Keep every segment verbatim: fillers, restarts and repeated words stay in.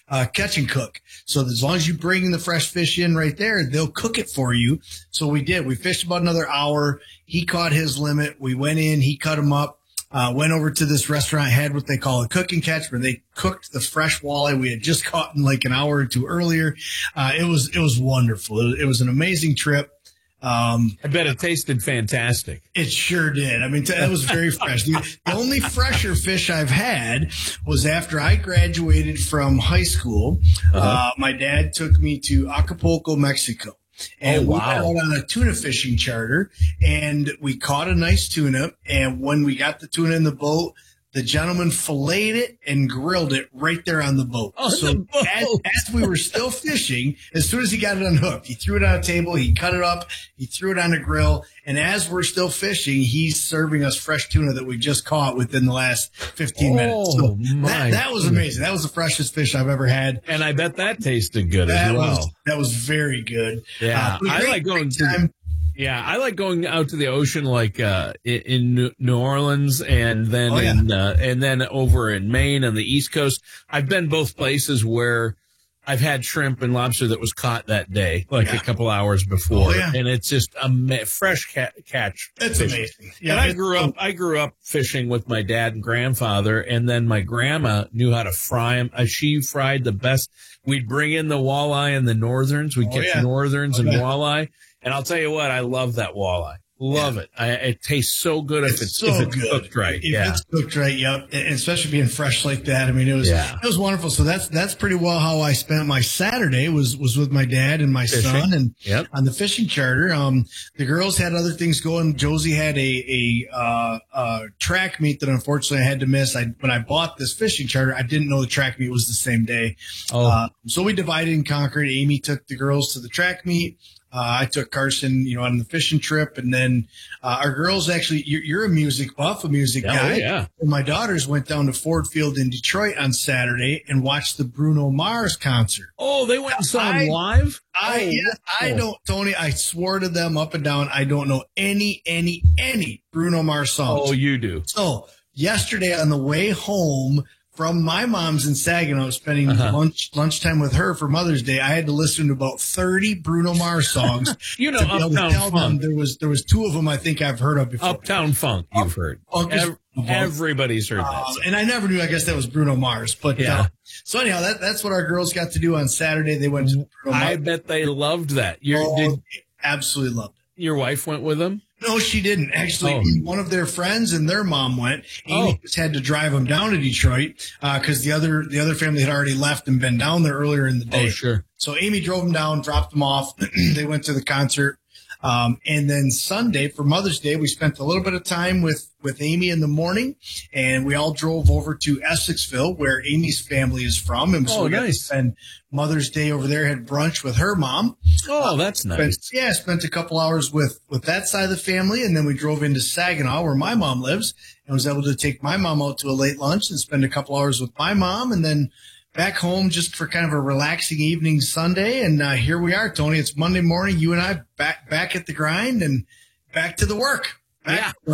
uh, catch and cook. So as long as you bring the fresh fish in right there, they'll cook it for you. So we did. We fished about another hour. He caught his limit. We went in. He cut them up. Uh, went over to this restaurant, had what they call a cook and catch, where they cooked the fresh walleye we had just caught in like an hour or two earlier. Uh, it was, it was wonderful. It, it was an amazing trip. Um, I bet it tasted fantastic. It sure did. I mean, it was very fresh. The, the only fresher fish I've had was after I graduated from high school. Uh-huh. Uh, my dad took me to Acapulco, Mexico. And oh, wow. we went out on a tuna fishing charter, and we caught a nice tuna. And when we got the tuna in the boat, the gentleman filleted it and grilled it right there on the boat. On so the boat. As, as we were still fishing, as soon as he got it unhooked, he threw it on a table, he cut it up, he threw it on a grill. And as we're still fishing, he's serving us fresh tuna that we just caught within the last fifteen oh, minutes. So my that, that was amazing. That was the freshest fish I've ever had. And I bet that tasted good that as well. Was, that was very good. Yeah. Uh, I like going to Yeah, I like going out to the ocean, like uh, in New Orleans, and then oh, yeah. in, uh, and then over in Maine on the East Coast. I've been both places where I've had shrimp and lobster that was caught that day, like yeah. a couple hours before, oh, yeah. and it's just a ma- fresh ca- catch. It's fishing. amazing. Yeah, and I grew up, I grew up fishing with my dad and grandfather, and then my grandma knew how to fry them. Uh, she fried the best. We'd bring in the walleye and the northerns. We'd oh, catch yeah. northerns oh, and yeah. walleye. And I'll tell you what, I love that walleye. Love yeah. it. I, it tastes so good if it's, it's, so if it's good. cooked right. If yeah. it's cooked right, yep. And especially being fresh like that. I mean, it was yeah. it was wonderful. So that's that's pretty well how I spent my Saturday was was with my dad and my fishing. son and yep. on the fishing charter. Um, the girls had other things going. Josie had a a uh, uh, track meet that unfortunately I had to miss. I when I bought this fishing charter, I didn't know the track meet was the same day. Oh. Uh, so we divided and conquered. Amy took the girls to the track meet. Uh, I took Carson, you know, on the fishing trip, and then uh, our girls actually. You're, you're a music buff, a music oh, guy. Yeah. And my daughters went down to Ford Field in Detroit on Saturday and watched the Bruno Mars concert. Oh, they went and saw I, him live. I oh, yeah, I don't, Tony. I swore to them up and down. I don't know any, any, any Bruno Mars songs. Oh, you do. So yesterday on the way home from my mom's in Saginaw, spending uh-huh. lunch lunchtime with her for Mother's Day, I had to listen to about thirty Bruno Mars songs. you know, Uptown Funk. There was there was two of them I think I've heard of before. Uptown Funk, you've heard. Funk Ev- everybody's heard that. Uh, and I never knew. I guess that was Bruno Mars. But yeah. Uh, so anyhow, that that's what our girls got to do on Saturday. They went to Bruno Mars. I bet they loved that. You're, oh, did, absolutely loved it. Your wife went with them? No, she didn't. Actually, oh. one of their friends and their mom went. Oh. Amy just had to drive them down to Detroit because uh, the other the other family had already left and been down there earlier in the day. Oh, sure. So Amy drove them down, dropped them off. They went to the concert. Um, and then Sunday for Mother's Day, we spent a little bit of time with, with Amy in the morning, and we all drove over to Essexville, where Amy's family is from. And so oh, we got nice. to spend Mother's Day over there, had brunch with her mom. Oh, that's uh, nice. Spent, yeah, spent a couple hours with, with that side of the family. And then we drove into Saginaw, where my mom lives, and was able to take my mom out to a late lunch and spend a couple hours with my mom. And then back home just for kind of a relaxing evening Sunday. And uh, here we are, Tony. It's Monday morning. You and I back back at the grind and back to the work. Back yeah.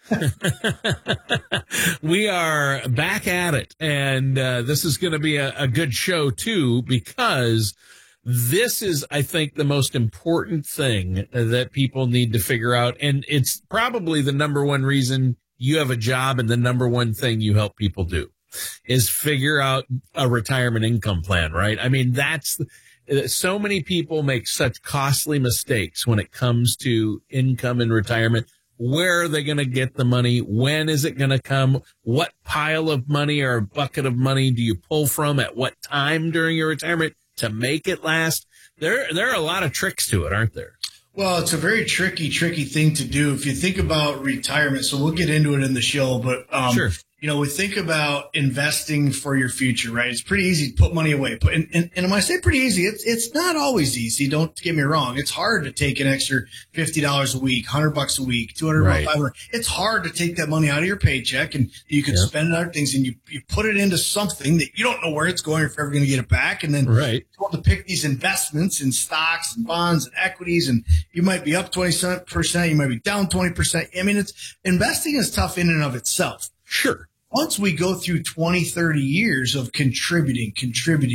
to work. We are back at it. And uh, this is going to be a, a good show, too, because this is, I think, the most important thing that people need to figure out. And it's probably the number one reason you have a job and the number one thing you help people do. Is figure out a retirement income plan, right? I mean, that's so many people make such costly mistakes when it comes to income and retirement. Where are they going to get the money? When is it going to come? What pile of money or bucket of money do you pull from at what time during your retirement to make it last? There, there are a lot of tricks to it, aren't there? Well, it's a very tricky, tricky thing to do. If you think about retirement, so we'll get into it in the show, but, um, sure. You know, we think about investing for your future, right? It's pretty easy to put money away. And, and, and when I say pretty easy, it's it's not always easy. Don't get me wrong. It's hard to take an extra fifty dollars a week, one hundred bucks a week, two hundred right. bucks, five hundred. It's hard to take that money out of your paycheck and you can yep. spend it on things, and you, you put it into something that you don't know where it's going or if you're ever going to get it back. And then right. you want to pick these investments in stocks and bonds and equities, and you might be up twenty percent, you might be down twenty percent. I mean, it's investing is tough in and of itself. Sure. Once we go through twenty, thirty years of contributing, contributing,